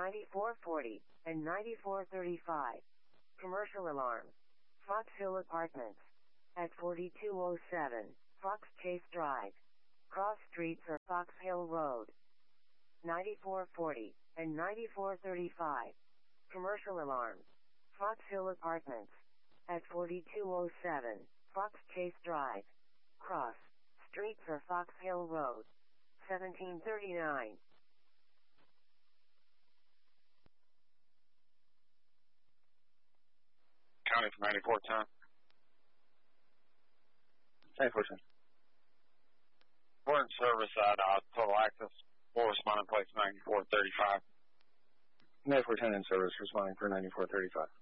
9440 and 9435. Commercial alarms. Fox Hill Apartments. At 4207 Fox Chase Drive. Cross Streets or Fox Hill Road. 9440 and 9435. Commercial alarms. Fox Hill Apartments. At 4207 Fox Chase Drive. Cross Streets or Fox Hill Road. 1739. County for 9410. 9410. We're in service at Total Access. We'll respond in place 9435. 9410 in service, responding for 9435.